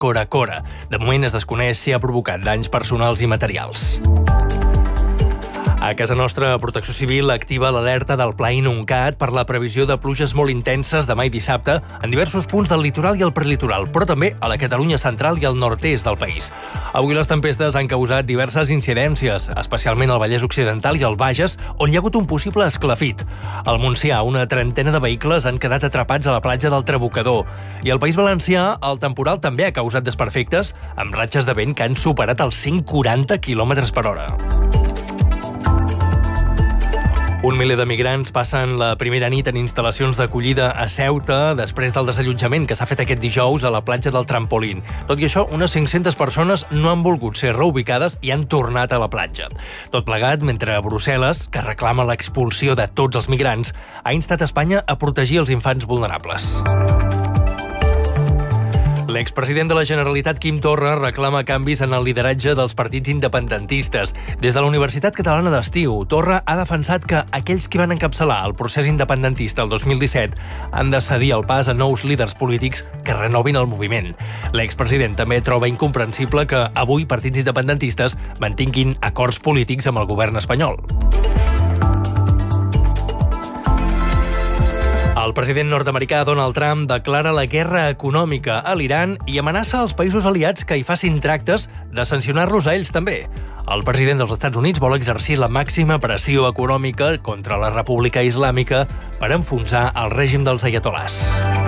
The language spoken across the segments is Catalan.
Cora Cora. De moment es desconeix si ha provocat danys personals i materials. A casa nostra, Protecció Civil activa l'alerta del Pla Inuncat per la previsió de pluges molt intenses demà i dissabte en diversos punts del litoral i el prelitoral, però també a la Catalunya central i al nord-est del país. Avui les tempestes han causat diverses incidències, especialment al Vallès Occidental i al Bages, on hi ha hagut un possible esclafit. Al Montsià, una trentena de vehicles han quedat atrapats a la platja del Trabucador. I al País Valencià, el temporal també ha causat desperfectes, amb ratxes de vent que han superat els 140 km per hora. Un miler de migrants passen la primera nit en instal·lacions d'acollida a Ceuta després del desallotjament que s'ha fet aquest dijous a la platja del Trampolín. Tot i això, unes 500 persones no han volgut ser reubicades i han tornat a la platja. Tot plegat mentre Brussel·les, que reclama l'expulsió de tots els migrants, ha instat Espanya a protegir els infants vulnerables. L'expresident de la Generalitat, Quim Torra, reclama canvis en el lideratge dels partits independentistes. Des de la Universitat Catalana d'Estiu, Torra ha defensat que aquells que van encapçalar el procés independentista el 2017 han de cedir el pas a nous líders polítics que renovin el moviment. L'expresident també troba incomprensible que avui partits independentistes mantinguin acords polítics amb el govern espanyol. El president nord-americà Donald Trump declara la guerra econòmica a l'Iran i amenaça els països aliats que hi facin tractes de sancionar-los a ells també. El president dels Estats Units vol exercir la màxima pressió econòmica contra la República Islàmica per enfonsar el règim dels aiatolàs.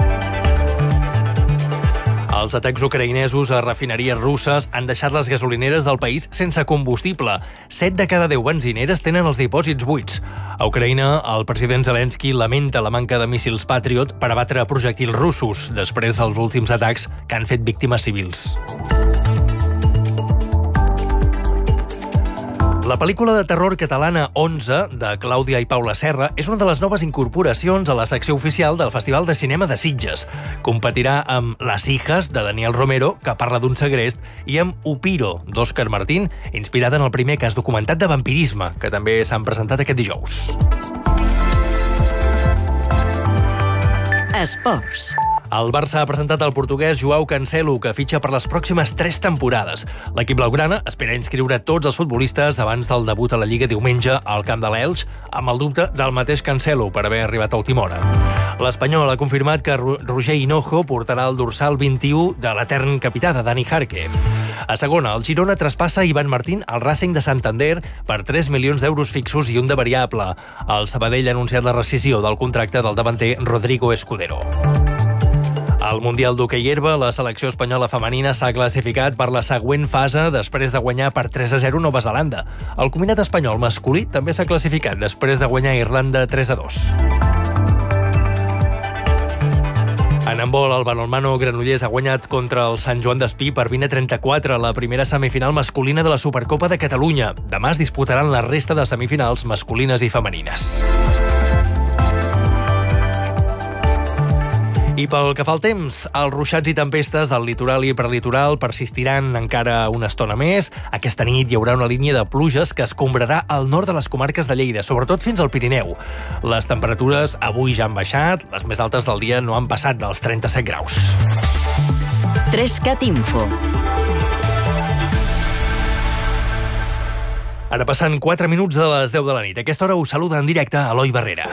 Els atacs ucraïnesos a refineries russes han deixat les gasolineres del país sense combustible. 7 de cada 10 benzineres tenen els dipòsits buits. A Ucraïna, el president Zelensky lamenta la manca de míssils Patriot per abatre projectils russos després dels últims atacs que han fet víctimes civils. La pel·lícula de terror catalana 11, de Clàudia i Paula Serra, és una de les noves incorporacions a la secció oficial del Festival de Cinema de Sitges. Competirà amb Las hijas, de Daniel Romero, que parla d'un segrest, i amb Upiro, d'Òscar Martín, inspirada en el primer cas documentat de vampirisme, que també s'han presentat aquest dijous. Esports. El Barça ha presentat el portuguès Joao Cancelo, que fitxa per les pròximes 3 temporades. L'equip blaugrana espera inscriure tots els futbolistes abans del debut a la Lliga diumenge al camp de l'Elx, amb el dubte del mateix Cancelo per haver arribat a última hora. L'Espanyol ha confirmat que Roger Hinojo portarà el dorsal 21 de l'etern capità de Dani Jarque. A segona, el Girona traspassa Ivan Martín al Racing de Santander per 3 milions d'euros fixos i un de variable. El Sabadell ha anunciat la rescissió del contracte del davanter Rodrigo Escudero. Al Mundial d'Hoquei Herba, la selecció espanyola femenina s'ha classificat per la següent fase després de guanyar per 3-0 Nova Zelanda. El combinat espanyol masculí també s'ha classificat després de guanyar Irlanda 3-2. En handbol, el balonmano Granollers ha guanyat contra el Sant Joan d'Espí per 20-34 la primera semifinal masculina de la Supercopa de Catalunya. Demà es disputaran la resta de semifinals masculines i femenines. I pel que fa al temps, els ruixats i tempestes del litoral i prelitoral persistiran encara una estona més. Aquesta nit hi haurà una línia de pluges que escombrarà al nord de les comarques de Lleida, sobretot fins al Pirineu. Les temperatures avui ja han baixat, les més altes del dia no han passat dels 37 graus. 3CAT Info. Ara passen 4 minuts de les 10 de la nit. A aquesta hora us saluda en directe Eloi Barrera.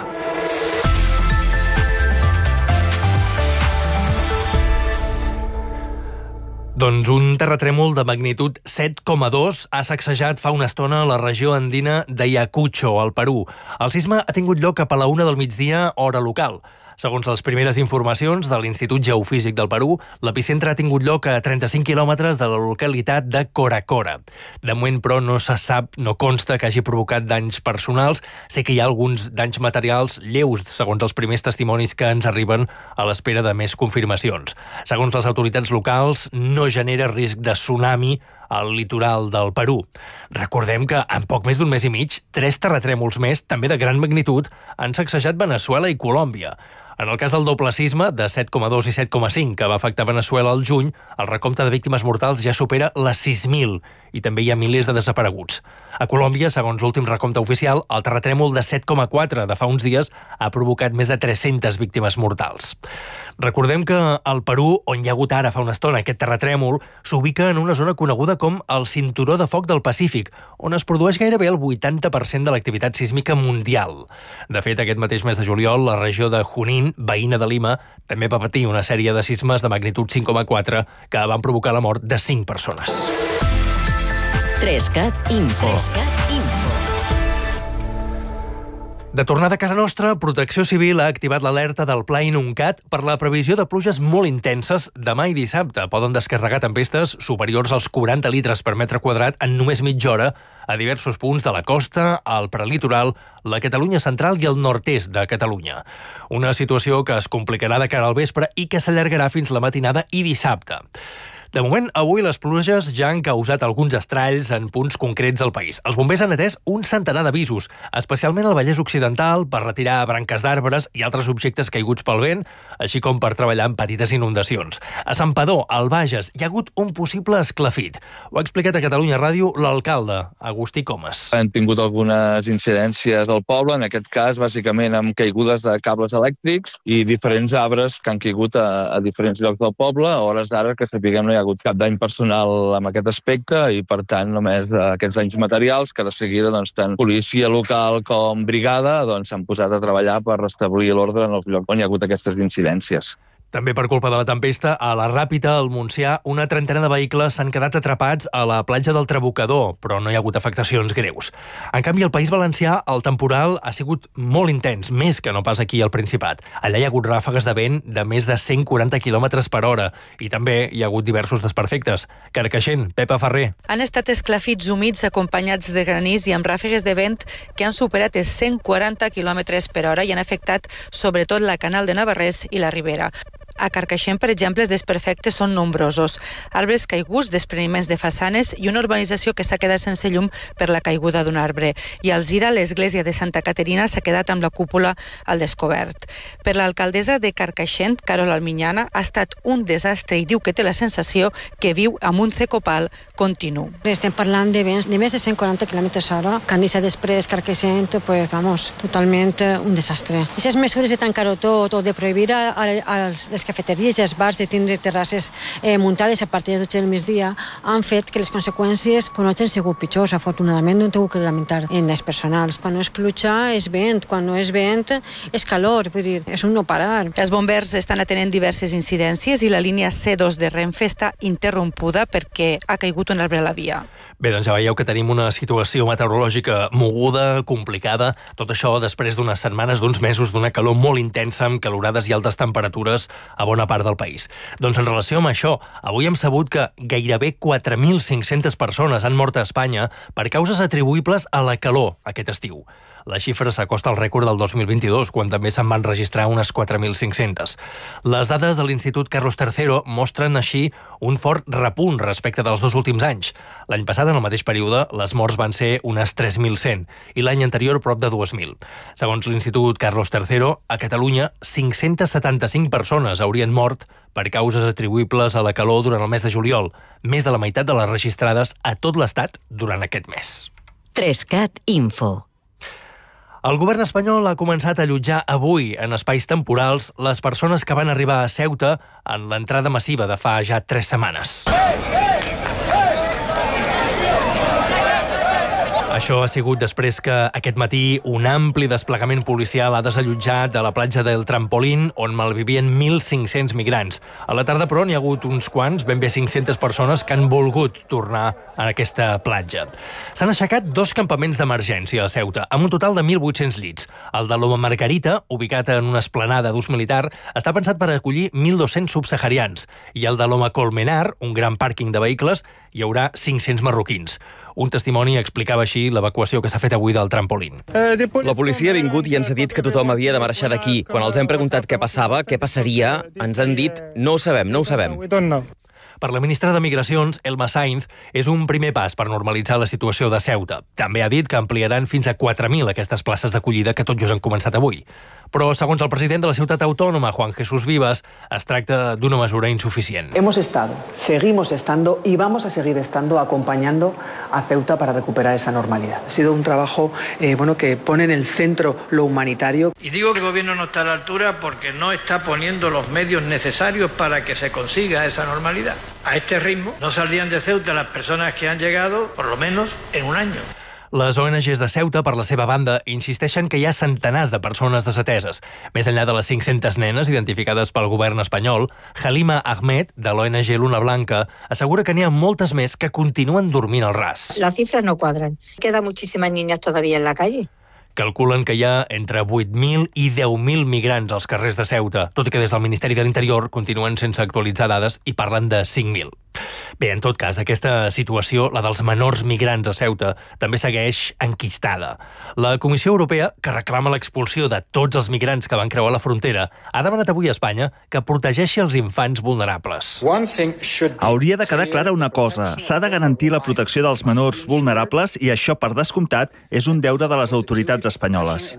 Doncs un terratrèmol de magnitud 7,2 ha sacsejat fa una estona a la regió andina d'Ayacucho, al Perú. El sisme ha tingut lloc cap a la 1 del migdia, hora local. Segons les primeres informacions de l'Institut Geofísic del Perú, l'epicentre ha tingut lloc a 35 quilòmetres de la localitat de Cora Cora. De moment, però, no se sap, no consta que hagi provocat danys personals. Sé que hi ha alguns danys materials lleus, segons els primers testimonis que ens arriben a l'espera de més confirmacions. Segons les autoritats locals, no genera risc de tsunami al litoral del Perú. Recordem que en poc més d'un mes i mig, 3 terratrèmols més, també de gran magnitud, han sacsejat Veneçuela i Colòmbia. En el cas del doble sisme de 7,2 i 7,5 que va afectar Veneçuela al juny, el recompte de víctimes mortals ja supera les 6.000 i també hi ha milers de desapareguts. A Colòmbia, segons l'últim recompte oficial, el terratrèmol de 7,4 de fa uns dies ha provocat més de 300 víctimes mortals. Recordem que al Perú, on hi ha hagut ara fa una estona aquest terratrèmol, s'ubica en una zona coneguda com el Cinturó de Foc del Pacífic, on es produeix gairebé el 80% de l'activitat sísmica mundial. De fet, aquest mateix mes de juliol, la regió de Junín, veïna de Lima, també va patir una sèrie de sismes de magnitud 5,4 que van provocar la mort de 5 persones. 3CAT Info. De tornada a casa nostra, Protecció Civil ha activat l'alerta del Pla Inuncat per la previsió de pluges molt intenses demà i dissabte. Poden descarregar tempestes superiors als 40 litres per metre quadrat en només mitja hora a diversos punts de la costa, el prelitoral, la Catalunya central i el nord-est de Catalunya. Una situació que es complicarà de cara al vespre i que s'allargarà fins la matinada i dissabte. De moment, avui les pluges ja han causat alguns estralls en punts concrets del país. Els bombers han atès un centenar d'avisos, especialment al Vallès Occidental, per retirar branques d'arbres i altres objectes caiguts pel vent, així com per treballar en petites inundacions. A Santpedor, al Bages, hi ha hagut un possible esclafit. Ho ha explicat a Catalunya Ràdio l'alcalde, Agustí Comas. Han tingut algunes incidències al poble, en aquest cas, bàsicament amb caigudes de cables elèctrics i diferents arbres que han caigut a diferents llocs del poble. A hores d'ara, que sapiguem, no hi ha hagut cap dany personal amb aquest aspecte i, per tant, només aquests danys materials que de seguida tant policia local com brigada s'han posat a treballar per restablir l'ordre en els llocs on hi ha hagut aquestes incidències. També per culpa de la tempesta, a la Ràpita, al Montsià, una trentena de vehicles s'han quedat atrapats a la platja del Trabucador, però no hi ha hagut afectacions greus. En canvi, al País Valencià, el temporal ha sigut molt intens, més que no pas aquí al Principat. Allà hi ha hagut ràfegues de vent de més de 140 km per hora i també hi ha hagut diversos desperfectes. Carcaixent, Pepa Ferrer. Han estat esclafits humits acompanyats de granís i amb ràfegues de vent que han superat els 140 km per hora i han afectat sobretot la Canal de Navarrés i la Ribera. A Carcaixent, per exemple, els desperfectes són nombrosos. Arbres caiguts, despreniments de façanes i una urbanització que s'ha quedat sense llum per la caiguda d'un arbre. I a Alzira, l'església de Santa Caterina s'ha quedat amb la cúpula al descobert. Per l'alcaldessa de Carcaixent, Carol Alminyana, ha estat un desastre i diu que té la sensació que viu amb un cecopal continu. Estem parlant de vents de més de 140 km/h, que han deixat després Carcaixent, totalment un desastre. Aquestes mesures de tancar-ho tot o de prohibir les cafeteries i els bars de tindre terrasses muntades a partir de 12 del migdia han fet que les conseqüències no hagin sigut pitjors. Afortunadament no hem tingut que lamentar en les personals. Quan no és pluja és vent, quan no és vent és calor, vull dir, és un no parar. Els bombers estan atenent diverses incidències i la línia C2 de Renfe està interrompuda perquè ha caigut un arbre a la via. Bé, doncs ja veieu que tenim una situació meteorològica moguda, complicada, tot això després d'unes setmanes, d'uns mesos d'una calor molt intensa amb calorades i altes temperatures a bona part del país. Doncs en relació amb això, avui hem sabut que gairebé 4.500 persones han mort a Espanya per causes atribuïbles a la calor aquest estiu. La xifra s'acosta al rècord del 2022, quan també se'n van registrar unes 4.500. Les dades de l'Institut Carlos III mostren així un fort repunt respecte dels 2 últims anys. L'any passat, en el mateix període, les morts van ser unes 3.100 i l'any anterior prop de 2.000. Segons l'Institut Carlos III, a Catalunya 575 persones haurien mort per causes atribuïbles a la calor durant el mes de juliol, més de la meitat de les registrades a tot l'Estat durant aquest mes. 3CAT Info. El govern espanyol ha començat a allotjar avui en espais temporals les persones que van arribar a Ceuta en l'entrada massiva de fa ja 3 setmanes. Això ha sigut després que aquest matí un ampli desplegament policial ha desallotjat de la platja del Trampolín, on malvivien 1.500 migrants. A la tarda, però, n'hi ha hagut uns quants, ben bé 500 persones, que han volgut tornar a aquesta platja. S'han aixecat 2 campaments d'emergència a Ceuta, amb un total de 1.800 llits. El de Loma Margarita, ubicat en una esplanada d'ús militar, està pensat per acollir 1.200 subsaharians. I el de Loma Colmenar, un gran pàrquing de vehicles, hi haurà 500 marroquins. Un testimoni explicava així l'evacuació que s'ha fet avui del Trampolín. La policia ha vingut i ens ha dit que tothom havia de marxar d'aquí. Quan els hem preguntat què passava, què passaria, ens han dit no ho sabem. Per la ministra de Migracions, Elma Sainz, és un primer pas per normalitzar la situació de Ceuta. També ha dit que ampliaran fins a 4.000 aquestes places d'acollida que tot just han començat avui. Però, segons el president de la ciutat autònoma, Juan Jesús Vivas, es tracta d'una mesura insuficient. Hemos estado, seguimos estando y vamos a seguir estando acompañando a Ceuta para recuperar esa normalidad. Ha sido un trabajo que pone en el centro lo humanitario. Y digo que el gobierno no está a la altura porque no está poniendo los medios necesarios para que se consiga esa normalidad. A este ritmo no saldrían de Ceuta las personas que han llegado, por lo menos, en un año. Les ONGs de Ceuta, per la seva banda, insisteixen que hi ha centenars de persones desateses. Més enllà de les 500 nenes identificades pel govern espanyol, Halima Ahmed, de l'ONG Luna Blanca, assegura que n'hi ha moltes més que continuen dormint al ras. Las cifras no cuadran. Quedan muchísimas niñas todavía en la calle. Calculen que hi ha entre 8.000 i 10.000 migrants als carrers de Ceuta, tot i que des del Ministeri de l'Interior continuen sense actualitzar dades i parlen de 5.000. Bé, en tot cas, aquesta situació, la dels menors migrants a Ceuta, també segueix enquistada. La Comissió Europea, que reclama l'expulsió de tots els migrants que van creuar la frontera, ha demanat avui a Espanya que protegeixi els infants vulnerables. Hauria de quedar clara una cosa. S'ha de garantir la protecció dels menors vulnerables i això, per descomptat, és un deure de les autoritats espanyoles.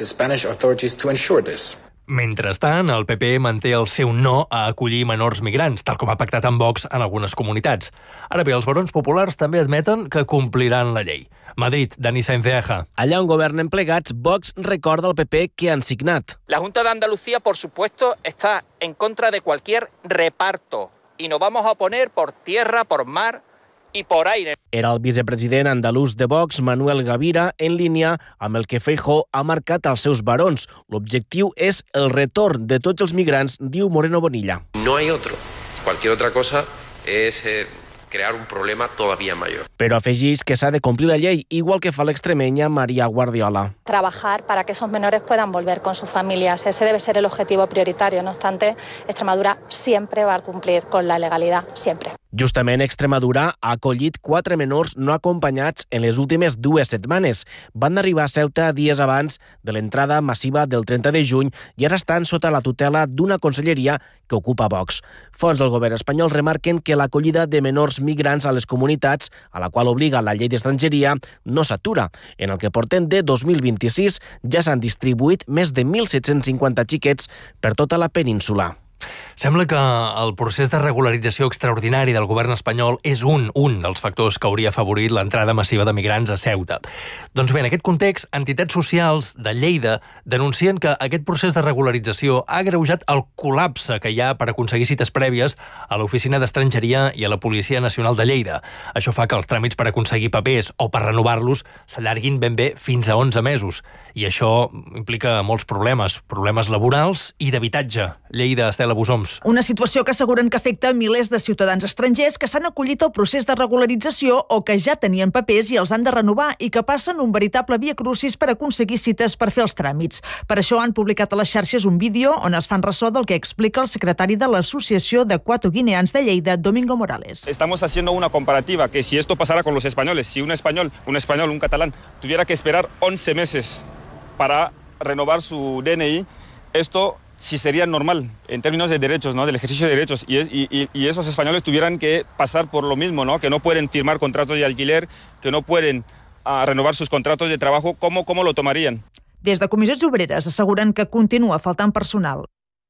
Mentrestant, el PP manté el seu no a acollir menors migrants, tal com ha pactat amb Vox en algunes comunitats. Ara bé, els barons populars també admeten que compliran la llei. Madrid, Dani Sainz de Aja. Allà on governen plegats, Vox recorda al PP que han signat. La Junta de Andalucía, por supuesto, está en contra de cualquier reparto y nos vamos a oponer por tierra, por mar i por aire. Era el vicepresident andalús de Vox, Manuel Gavira, en línia amb el que Feijóo ha marcat als seus barons. L'objectiu és el retorn de tots els migrants, diu Moreno Bonilla. No hay otro. Cualquier otra cosa es crear un problema todavía mayor. Però afegeix que s'ha de complir la llei, igual que fa l'extremenya María Guardiola. Trabajar para que esos menores puedan volver con sus familias. Ese debe ser el objetivo prioritario. No obstante, Extremadura siempre va a cumplir con la legalidad, siempre. Justament, Extremadura ha acollit 4 menors no acompanyats en les últimes 2 setmanes. Van arribar a Ceuta dies abans de l'entrada massiva del 30 de juny i ara estan sota la tutela d'una conselleria que ocupa Vox. Fonts del govern espanyol remarquen que l'acollida de menors migrants a les comunitats, a la qual obliga la llei d'estrangeria, no s'atura. En el que portem de 2026 ja s'han distribuït més de 1.750 xiquets per tota la península. Sembla que el procés de regularització extraordinari del govern espanyol és un dels factors que hauria afavorit l'entrada massiva de migrants a Ceuta. Doncs bé, en aquest context, entitats socials de Lleida denuncien que aquest procés de regularització ha agreujat el col·lapse que hi ha per aconseguir cites prèvies a l'Oficina d'Estrangeria i a la Policia Nacional de Lleida. Això fa que els tràmits per aconseguir papers o per renovar-los s'allarguin ben bé fins a 11 mesos. I això implica molts problemes laborals i d'habitatge. Lleida, Estela Busoms. Una situació que asseguren que afecta milers de ciutadans estrangers que s'han acollit al procés de regularització o que ja tenien papers i els han de renovar i que passen un veritable viacrucis per aconseguir cites per fer els tràmits. Per això han publicat a les xarxes un vídeo on es fan ressò del que explica el secretari de l'Associació de Equatoguineans de Lleida, Domingo Morales. Estamos haciendo una comparativa que si esto pasara con los españoles, si un español, un catalán, tuviera que esperar 11 meses para renovar su DNI, esto sí sería normal en términos de derechos, ¿no? Del ejercicio de derechos. Y esos españoles tuvieran que pasar por lo mismo, ¿no? Que no pueden firmar contratos de alquiler, que no pueden renovar sus contratos de trabajo. ¿Cómo lo tomarían? Des de Comissions Obreres asseguren que continua faltant personal.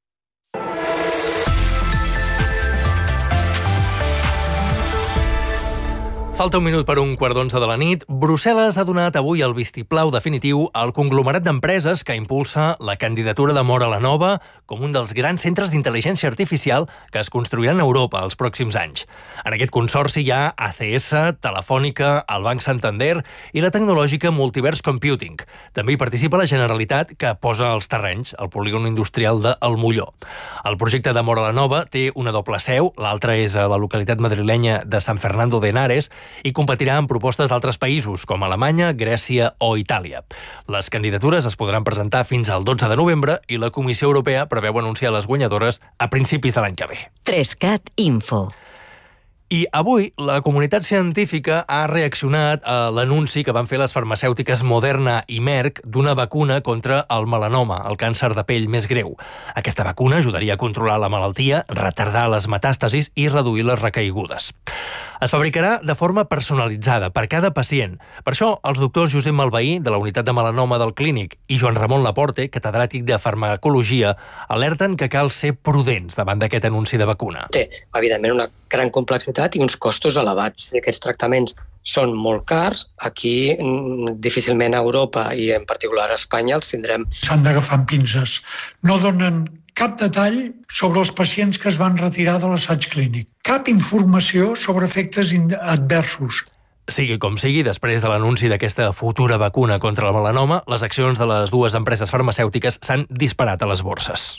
Falta un minut per un quart d'11 de la nit. Brussel·les ha donat avui el vistiplau definitiu al conglomerat d'empreses que impulsa la candidatura de Móra la Nova com un dels grans centres d'intel·ligència artificial que es construiran a Europa els pròxims anys. En aquest consorci hi ha ACS, Telefònica, el Banc Santander i la tecnològica Multiverse Computing. També hi participa la Generalitat, que posa els terrenys al polígon industrial d'El Molló. El projecte de Móra la Nova té una doble seu, l'altra és a la localitat madrilenya de San Fernando de Henares, i competirà amb propostes d'altres països, com Alemanya, Grècia o Itàlia. Les candidatures es podran presentar fins al 12 de novembre i la Comissió Europea preveu anunciar les guanyadores a principis de l'any que ve. 3CAT Info. I avui la comunitat científica ha reaccionat a l'anunci que van fer les farmacèutiques Moderna i Merck d'una vacuna contra el melanoma, el càncer de pell més greu. Aquesta vacuna ajudaria a controlar la malaltia, retardar les metàstasis i reduir les recaigudes. Es fabricarà de forma personalitzada per cada pacient. Per això, els doctors Josep Malveí, de la unitat de melanoma del Clínic, i Joan Ramon Laporte, catedràtic de farmacologia, alerten que cal ser prudents davant d'aquest anunci de vacuna. Té, evidentment, una gran complexitat i uns costos elevats. Aquests tractaments són molt cars. Aquí, difícilment a Europa i en particular a Espanya els tindrem. S'han d'agafar amb pinces. No donen cap detall sobre els pacients que es van retirar de l'assaig clínic. Cap informació sobre efectes adversos. Sigui com sigui, després de l'anunci d'aquesta futura vacuna contra el melanoma, les accions de les dues empreses farmacèutiques s'han disparat a les borses.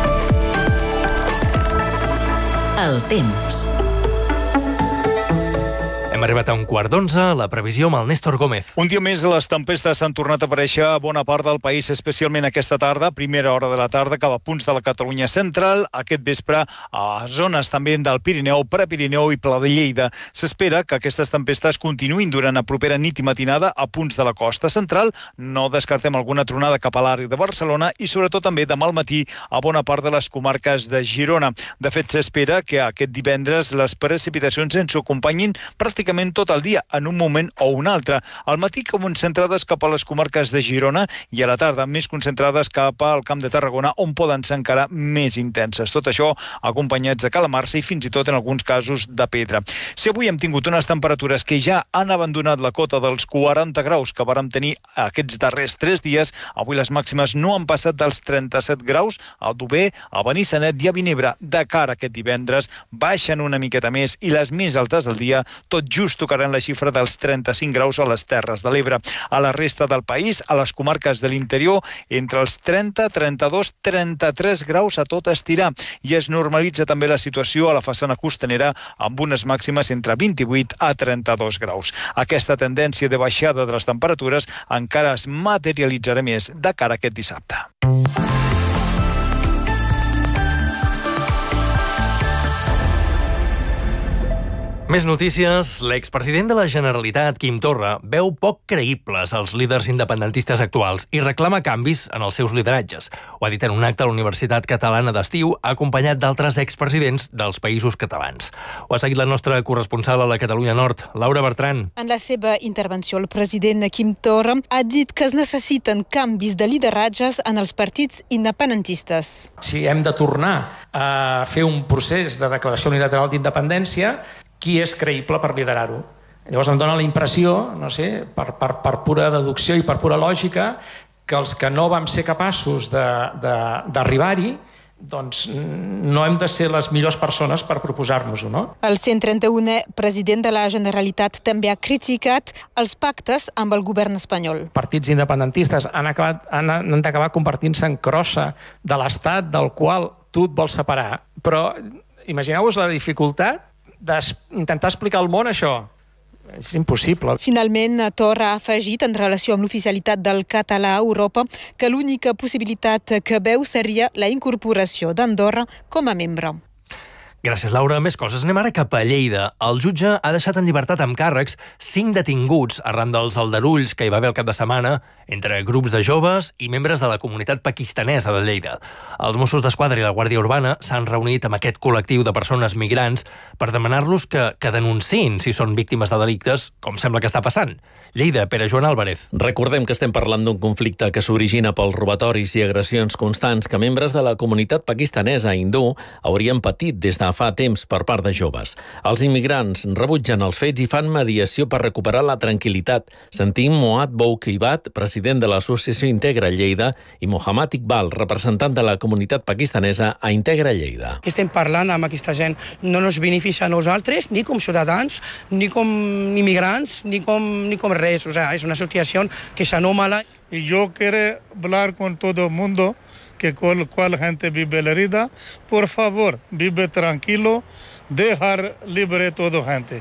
El temps. Hem arribat a 11:15, la previsió amb el Néstor Gómez. Un dia més, les tempestes s'han tornat a aparèixer a bona part del país, especialment aquesta tarda, primera hora de la tarda, cap a punts de la Catalunya central, aquest vespre a zones també del Pirineu, Prepirineu i Pla de Lleida. S'espera que aquestes tempestes continuïn durant la propera nit i matinada a punts de la costa central. No descartem alguna tronada cap a l'àrea de Barcelona i sobretot també demà al matí a bona part de les comarques de Girona. De fet, s'espera que aquest divendres les precipitacions ens acompanyin pràcticament tot el dia, en un moment o un altre. Al matí concentrades cap a les comarques de Girona i a la tarda més concentrades cap al Camp de Tarragona, on poden ser encara més intenses. Tot això acompanyats de calamarsa i fins i tot en alguns casos de pedra. Si avui hem tingut unes temperatures que ja han abandonat la cota dels 40 graus que vàrem tenir aquests darrers 3 dies, avui les màximes no han passat dels 37 graus a Aldover, a Benissanet i a Vinebre. De cara a aquest divendres baixen una miqueta més i les més altes del dia tot just tocaran la xifra dels 35 graus a les Terres de l'Ebre. A la resta del país, a les comarques de l'interior, entre els 30, 32, 33 graus a tot estirar. I es normalitza també la situació a la façana costanera amb unes màximes entre 28 a 32 graus. Aquesta tendència de baixada de les temperatures encara es materialitzarà més de cara a aquest dissabte. Més notícies. L'expresident de la Generalitat, Quim Torra, veu poc creïbles els líders independentistes actuals i reclama canvis en els seus lideratges. Ho ha dit en un acte a la Universitat Catalana d'Estiu, acompanyat d'altres expresidents dels països catalans. Ho ha seguit la nostra corresponsal a la Catalunya Nord, Laura Bertran. En la seva intervenció, el president Quim Torra ha dit que es necessiten canvis de lideratges en els partits independentistes. Si hem de tornar a fer un procés de declaració unilateral d'independència, qui és creïble per liderar-ho? Llavors em dóna la impressió, no sé, per pura deducció i per pura lògica, que els que no vam ser capaços d'arribar-hi, doncs no hem de ser les millors persones per proposar-nos-ho, no? El 131è president de la Generalitat també ha criticat els pactes amb el govern espanyol. Partits independentistes han d'acabar convertint-se en crossa de l'Estat del qual tu et vols separar. Però imagineu-vos la dificultat d'intentar explicar al món això. És impossible. Finalment, Torra ha afegit, en relació amb l'oficialitat del català a Europa, que l'única possibilitat que veu seria la incorporació d'Andorra com a membre. Gràcies, Laura. Més coses. Anem ara cap a Lleida. El jutge ha deixat en llibertat amb càrrecs 5 detinguts arran dels aldarulls que hi va haver el cap de setmana entre grups de joves i membres de la comunitat pakistanesa de Lleida. Els Mossos d'Esquadra i la Guàrdia Urbana s'han reunit amb aquest col·lectiu de persones migrants per demanar-los que denunciïn si són víctimes de delictes, com sembla que està passant. Lleida, Pere Joan Álvarez. Recordem que estem parlant d'un conflicte que s'origina pels robatoris i agressions constants que membres de la comunitat pakistanesa hindú haurien patit des de fa temps per part de joves. Els immigrants rebutgen els fets i fan mediació per recuperar la tranquil·litat. Sentim Moad Boukibat, president de l'Associació Integra Lleida, i Mohammad Iqbal, representant de la comunitat pakistanesa a Integra Lleida. Estem parlant amb aquesta gent, no ens beneficia a nosaltres, ni com ciutadans, ni com immigrants, ni com res. O sea, es una situación que es anómala. Y yo quiero hablar con todo el mundo que cual gente vive la herida. Por favor, vive tranquilo, dejar libre toda gente.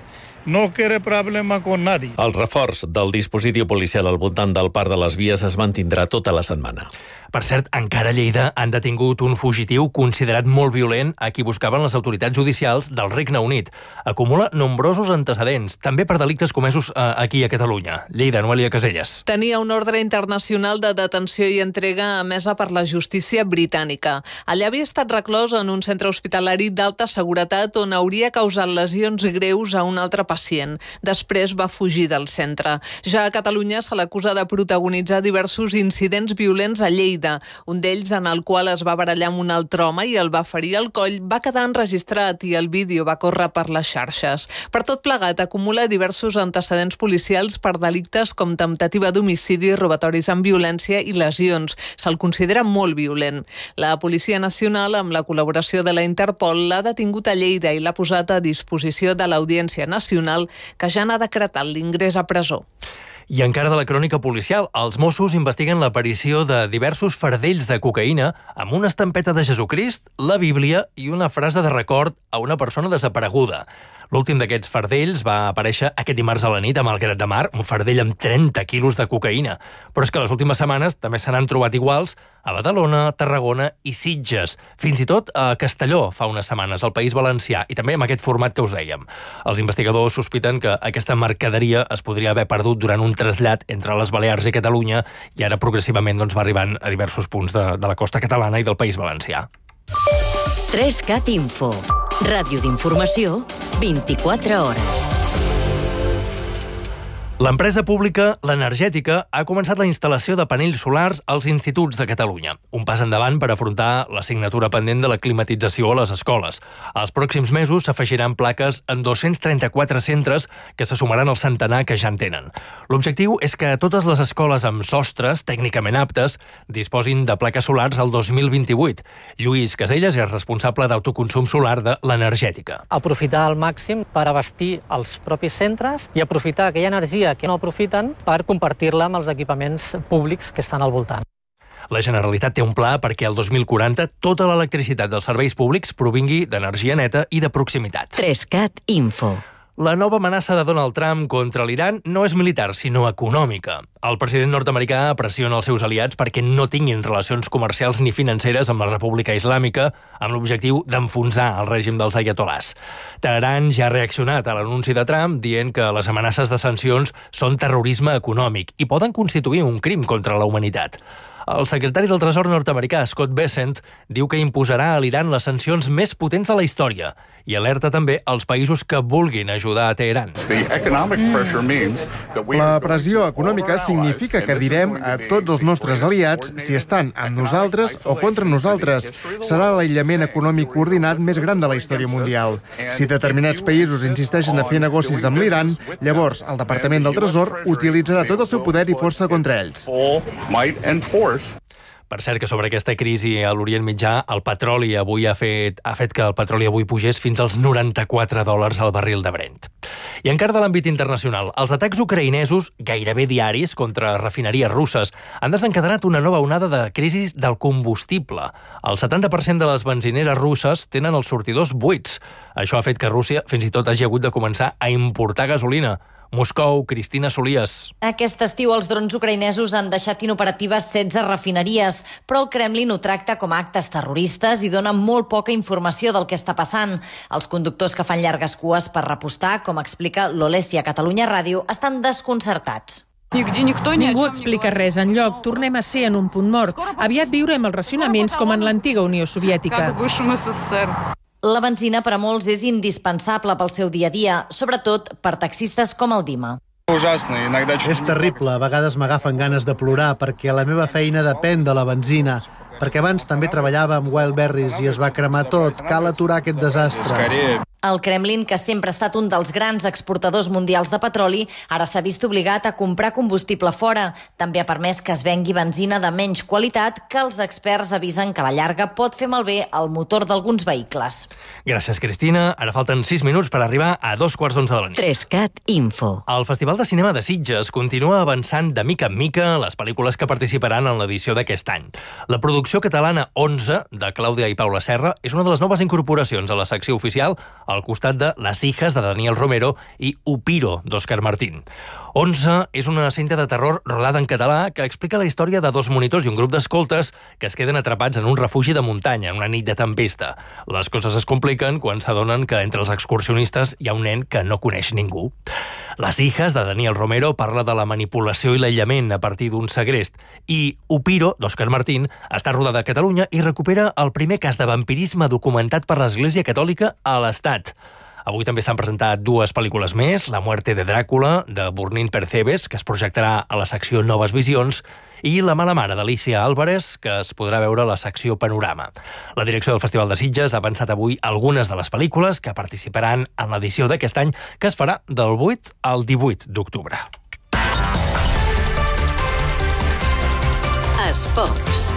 no quiere problema con nadie. El reforç del dispositiu policial al voltant del Parc de les Vies es mantindrà tota la setmana. Per cert, encara a Lleida han detingut un fugitiu considerat molt violent a qui buscaven les autoritats judicials del Regne Unit. Acumula nombrosos antecedents, també per delictes comesos aquí a Catalunya. Lleida, Noelia Caselles. Tenia una ordre internacional de detenció i entrega emesa per la justícia britànica. Allà havia estat reclòs en un centre hospitalari d'alta seguretat on hauria causat lesions greus a un altre pacient. Després va fugir del centre. Ja a Catalunya se l'acusa de protagonitzar diversos incidents violents a Lleida. Un d'ells, en el qual es va barallar amb un altre home i el va ferir al coll, va quedar enregistrat i el vídeo va córrer per les xarxes. Per tot plegat, acumula diversos antecedents policials per delictes com temptativa d'homicidi, robatoris amb violència i lesions. Se'l considera molt violent. La Policia Nacional, amb la col·laboració de la Interpol, l'ha detingut a Lleida i l'ha posat a disposició de l'Audiència Nacional, que ja n'ha decretat l'ingrés a presó. I encara de la crònica policial, els Mossos investiguen l'aparició de diversos fardells de cocaïna amb una estampeta de Jesucrist, la Bíblia i una frase de record a una persona desapareguda. L'últim d'aquests fardells va aparèixer aquest dimarts a la nit a Malgrat de Mar, un fardell amb 30 quilos de cocaïna. Però és que les últimes setmanes també se n'han trobat iguals a Badalona, Tarragona i Sitges. Fins i tot a Castelló fa unes setmanes, al País Valencià, i també amb aquest format que us dèiem. Els investigadors sospiten que aquesta mercaderia es podria haver perdut durant un trasllat entre les Balears i Catalunya i ara progressivament va arribant a diversos punts de la costa catalana i del País Valencià. 3CAT Info. Ràdio d'informació, 24 hores. L'empresa pública, l'Energètica, ha començat la instal·lació de panells solars als instituts de Catalunya. Un pas endavant per afrontar l'assignatura pendent de la climatització a les escoles. Els pròxims mesos s'afegiran plaques en 234 centres que se sumaran al centenar que ja en tenen. L'objectiu és que totes les escoles amb sostres tècnicament aptes disposin de plaques solars al 2028. Lluís Caselles és responsable d'autoconsum solar de l'Energètica. Aprofitar al màxim per abastir els propis centres i aprofitar aquella energia que no aprofiten per compartir-la amb els equipaments públics que estan al voltant. La Generalitat té un pla perquè el 2040 tota l'electricitat dels serveis públics provingui d'energia neta i de proximitat. 3CAT Info. La nova amenaça de Donald Trump contra l'Iran no és militar, sinó econòmica. El president nord-americà pressiona els seus aliats perquè no tinguin relacions comercials ni financeres amb la República Islàmica amb l'objectiu d'enfonsar el règim dels ayatolàs. Teheran ja ha reaccionat a l'anunci de Trump dient que les amenaces de sancions són terrorisme econòmic i poden constituir un crim contra la humanitat. El secretari del Tresor nord-americà, Scott Bessent, diu que imposarà a l'Iran les sancions més potents de la història i alerta també als països que vulguin ajudar a Teheran. La pressió econòmica significa que direm a tots els nostres aliats si estan amb nosaltres o contra nosaltres. Serà l'aïllament econòmic coordinat més gran de la història mundial. Si determinats països insisteixen a fer negocis amb l'Iran, llavors el Departament del Tresor utilitzarà tot el seu poder i força contra ells. Per cert, que sobre aquesta crisi a l'Orient Mitjà, el petroli avui ha fet que el petroli avui pugés fins als $94 al barril de Brent. I encara de l'àmbit internacional, els atacs ucraïnesos, gairebé diaris, contra refineries russes, han desencadenat una nova onada de crisi del combustible. El 70% de les benzineres russes tenen els sortidors buits. Això ha fet que Rússia fins i tot hagi hagut de començar a importar gasolina. Moscou, Cristina Solies. Aquest estiu els drons ucraïnesos han deixat inoperatives 16 refineries, però el Kremlin ho tracta com a actes terroristes i dona molt poca informació del que està passant. Els conductors que fan llargues cues per repostar, com explica l'Olèsia a Catalunya Ràdio, estan desconcertats. Ningú explica res enlloc. Tornem a ser en un punt mort. Aviat viurem els racionaments com en l'antiga Unió Soviètica. La benzina per a molts és indispensable pel seu dia a dia, sobretot per taxistes com el Dima. És terrible, a vegades m'agafen ganes de plorar perquè la meva feina depèn de la benzina, perquè abans també treballava amb Wildberries i es va cremar tot. Cal aturar aquest desastre. El Kremlin, que sempre ha estat un dels grans exportadors mundials de petroli, ara s'ha vist obligat a comprar combustible fora. També ha permès que es vengui benzina de menys qualitat, que els experts avisen que a la llarga pot fer malbé el motor d'alguns vehicles. Gràcies, Cristina. Ara falten 6 minuts per arribar a 2:15 de la nit. 3CAT Info. El Festival de Cinema de Sitges continua avançant de mica en mica les pel·lícules que participaran en l'edició d'aquest any. La producció catalana 11, de Clàudia i Paula Serra, és una de les noves incorporacions a la secció oficial al costat de Las hijas de Daniel Romero i Upiro d'Òscar Martín. 11 és una cinta de terror rodada en català que explica la història de 2 monitors i un grup d'escoltes que es queden atrapats en un refugi de muntanya en una nit de tempesta. Les coses es compliquen quan s'adonen que entre els excursionistes hi ha un nen que no coneix ningú. Las hijas de Daniel Romero parla de la manipulació i l'aïllament a partir d'un segrest i Upiro, d'Òscar Martín, està rodada a Catalunya i recupera el primer cas de vampirisme documentat per l'Església Catòlica a l'Estat. Avui també s'han presentat 2 pel·lícules més, La muerte de Dràcula, de Burnín Percebes, que es projectarà a la secció Noves Visions, i La mala mare d'Alicia Álvarez, que es podrà veure a la secció Panorama. La direcció del Festival de Sitges ha avançat avui algunes de les pel·lícules que participaran en l'edició d'aquest any, que es farà del 8 al 18 d'octubre. Esports.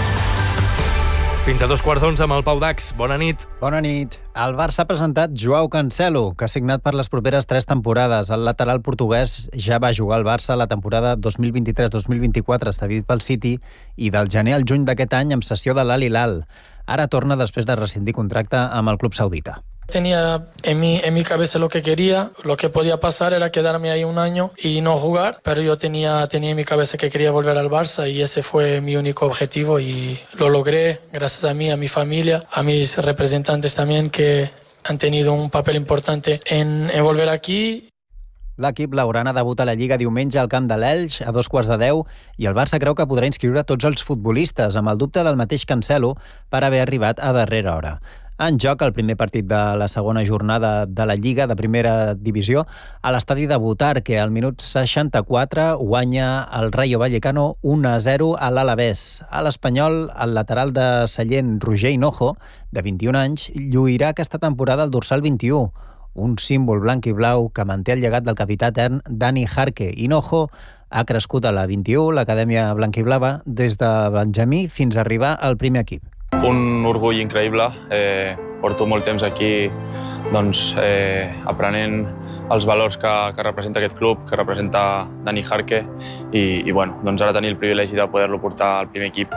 Fins a 2:15 amb el Pau Dax. Bona nit. Bona nit. El Barça ha presentat Joao Cancelo, que ha signat per les properes 3 temporades. El lateral portuguès ja va jugar al Barça la temporada 2023-2024, cedit pel City, i del gener al juny d'aquest any amb cessió de l'Al Hilal. Ara torna després de rescindir contracte amb el club saudita. Tenía en mi cabeza lo que quería, lo que podía pasar era quedarme ahí un año y no jugar, pero yo tenía en mi cabeza que quería volver al Barça y ese fue mi único objetivo y lo logré gracias a mí, a mi familia, a mis representantes también que han tenido un papel importante en volver aquí. L'equip blaugrana debuta a la Lliga diumenge al camp de l'Elx a 2:15 i el Barça creu que podrà inscriure tots els futbolistes amb el dubte del mateix Cancelo per haver arribat a darrera hora. En joc el primer partit de la segona jornada de la Lliga de primera divisió a l'estadi de Butarque. Al minut 64 guanya el Rayo Vallecano 1-0 a l'Alavés. A l'Espanyol, el lateral de Sallent, Roger Hinojo, de 21 anys, lluirà aquesta temporada al dorsal 21, un símbol blanc i blau que manté el llegat del capità etern Dani Jarque. Hinojo ha crescut a la 21, l'acadèmia blanquiblava, des de Benjamí fins a arribar al primer equip. Un orgull increïble. Porto molt temps aquí aprenent els valors que representa aquest club, que representa Dani Jarque i ara tenir el privilegi de poder-lo portar al primer equip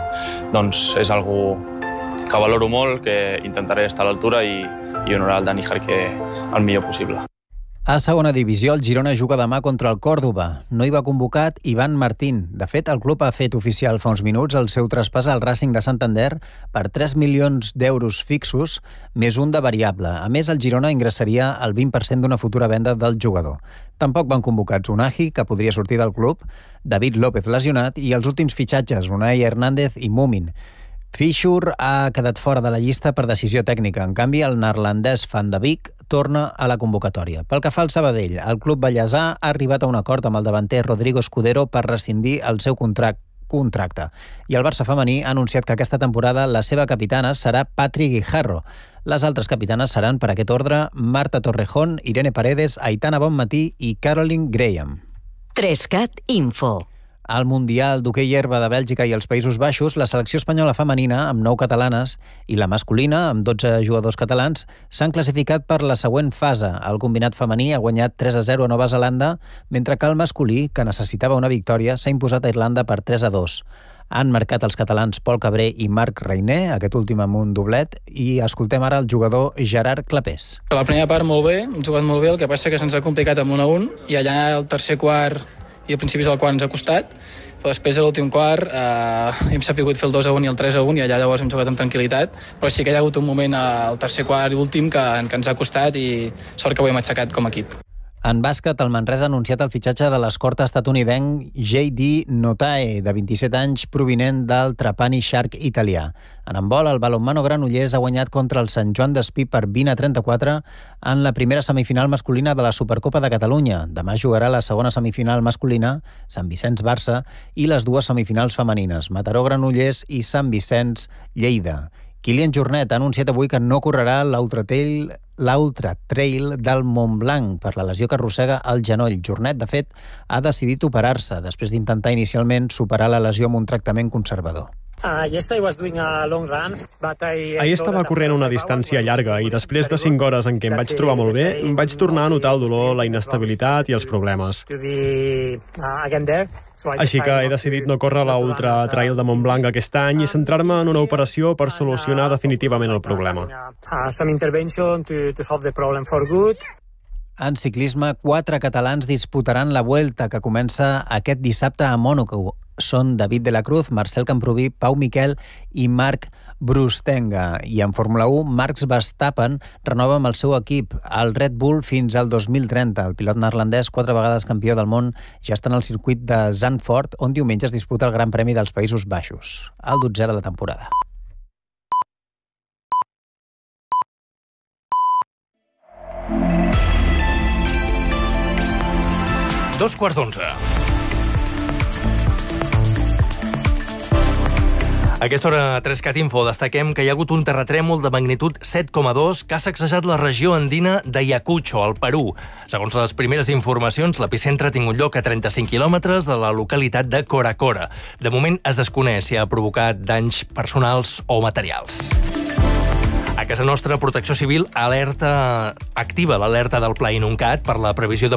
és algo que valoro molt, que intentaré estar a l'altura i honorar el Dani Jarque el millor possible. A segona divisió, el Girona juga demà contra el Còrdova. No hi va convocat Ivan Martín. De fet, el club ha fet oficial fa uns minuts el seu traspàs al Racing de Santander per 3 milions d'euros fixos, més un de variable. A més, el Girona ingressaria el 20% d'una futura venda del jugador. Tampoc van convocats Unai, que podria sortir del club, David López lesionat i els últims fitxatges, Unai Hernández i Mumin. Fischer ha quedat fora de la llista per decisió tècnica. En canvi, el neerlandès Van de Beek torna a la convocatòria. Pel que fa al Sabadell, el club ballesà ha arribat a un acord amb el davanter Rodrigo Escudero per rescindir el seu contracte. I el Barça femení ha anunciat que aquesta temporada la seva capitana serà Patri Guijarro. Les altres capitanes seran, per aquest ordre, Marta Torrejón, Irene Paredes, Aitana Bonmatí i Caroline Graham. 3CAT Info. Al Mundial d'hoquei herba de Bèlgica i els Països Baixos, la selecció espanyola femenina, amb 9 catalanes, i la masculina, amb 12 jugadors catalans, s'han classificat per la següent fase. El combinat femení ha guanyat 3-0 a Nova Zelanda, mentre que el masculí, que necessitava una victòria, s'ha imposat a Irlanda per 3-2. Han marcat els catalans Pol Cabré i Marc Reiner, aquest últim amb un doblet, i escoltem ara el jugador Gerard Clapés. La primera part molt bé, hem jugat molt bé, el que passa que se'ns ha complicat amb 1-1 i allà al tercer quart i al principi és el quart ens ha costat, però després a l'últim quart hem sapigut fer el 2-1 i el 3-1 i allà llavors hem jugat amb tranquil·litat, però sí que hi ha hagut un moment al tercer quart i últim que ens ha costat i sort que ho hem aixecat com a equip. En bàsquet, el Manresa ha anunciat el fitxatge de l'escorta estatunidenc J.D. Notae, de 27 anys, provinent del Trapani Shark italià. En handbol, el balonmano Granollers ha guanyat contra el Sant Joan d'Espí per 20-34 en la primera semifinal masculina de la Supercopa de Catalunya. Demà jugarà la segona semifinal masculina, Sant Vicenç-Barça, i les dues semifinals femenines, Mataró-Granollers i Sant Vicenç-Lleida. Kilian Jornet ha anunciat avui que no correrà l'Ultra Trail del Montblanc per la lesió que arrossega al genoll. Jornet, de fet, ha decidit operar-se després d'intentar inicialment superar la lesió amb un tractament conservador. Ahir estava corrent una distància llarga i després de 5 hores en què em vaig trobar molt bé, vaig tornar a notar el dolor, la inestabilitat i els problemes. Així que he decidit no córrer la Ultra Trail de Montblanc aquest any i centrar-me en una operació per solucionar definitivament el problema. En ciclisme, 4 catalans disputaran la Vuelta, que comença aquest dissabte a Mònaco. Són David de la Cruz, Marcel Camprubí, Pau Miquel i Marc Brustenga. I en Fórmula 1, Max Verstappen renova amb el seu equip, el Red Bull, fins al 2030. El pilot neerlandès, 4 vegades campió del món, ja està en el circuit de Zandvoort, on diumenge es disputa el Gran Premi dels Països Baixos, el 12è de la temporada. Dos quarts d'11. A aquesta hora, a 3CAT Info, destaquem que hi ha hagut un terratrèmol de magnitud 7,2 que ha sacsejat la regió andina d'Ayacucho, al Perú. Segons les primeres informacions, l'epicentre ha tingut lloc a 35 quilòmetres de la localitat de Cora Cora. De moment es desconeix si ha provocat danys personals o materials. A casa nostra, Protecció Civil activa l'alerta del Pla Inuncat per la previsió de